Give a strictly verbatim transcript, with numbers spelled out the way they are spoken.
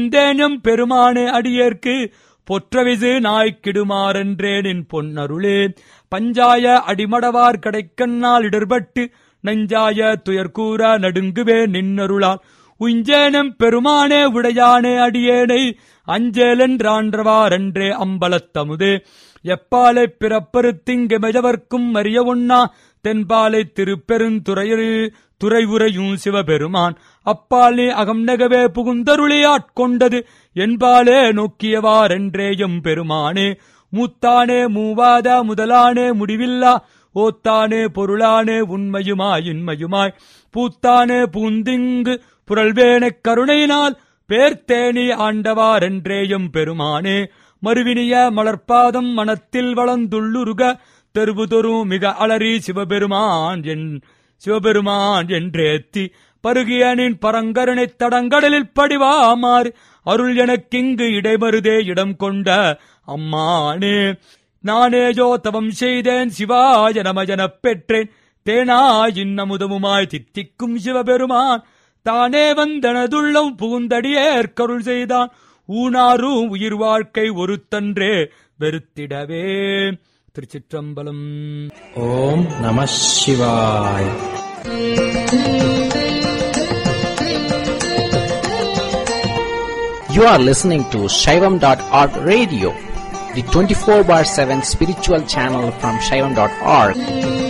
தேனம் பெருமானே அடியேற்கு பொற்றவிசு நாய்க்கிடுமாறென்றே நின் பொன்னருளே. பஞ்சாய அடிமடவார் கடைக்கண்ணால் இடர்பட்டு நஞ்சாய துயர்கூற நடுங்குவே நின்னருளால். உஞ்சேனம் பெருமானே உடையானே அடியேனை அஞ்சேலென்றான்றவாறன்றே அம்பலத்தமுதே. எப்பாலை பிறப்பருத்திங்கெமஜவர்க்கும் அறிய ஒண்ணா தென்பாலை திருப்பெருந்துறையரு துறை உரையும் சிவபெருமான். அப்பாலே அகம் நெகவே புகுந்தருளே ஆட்கொண்டது என்பாலே நோக்கியவாறென்றேயும் பெருமானே. மூத்தானே மூவாத முதலானே முடிவில்லா ஓத்தானே பொருளானே உண்மையுமாய் இன்மையுமாய் பூத்தானே பூந்திங்கு புரள்வேனக் கருணையினால் பேர்த்தேனி ஆண்டவாறென்றேயும் பெருமானே. மறுவினிய மலர்பாதம் மனத்தில் வளர்ந்துள்ளுருக தெருவுதொரும் மிக அலறி சிவபெருமான் என் சிவபெருமான் என்றேத்தி பருகியனின் பரங்கருணை தடங்கடலில் படிவாமாறு அருள் எனக்கிங்கு இடைமருதே இடம் கொண்ட அம்மானே. நானேயோ தவம் செய்தேன் சிவாய நமஜனப் பெற்றேன் தேனாயின் அமுதமுமாய் தித்திக்கும் சிவபெருமான் தானே வந்தனதுள்ளம் புகுந்தடியேற்கருள் செய்தான் ஊனாரும் உயிர் வாழ்க்கை ஒருத்தன்றே வெறுத்திடவே. திருச்சிற்றம்பலம். ஓம் நம சிவாய. You are listening to Shaivam dot org radio, the twenty-four bar seven spiritual channel from Shaivam dot org.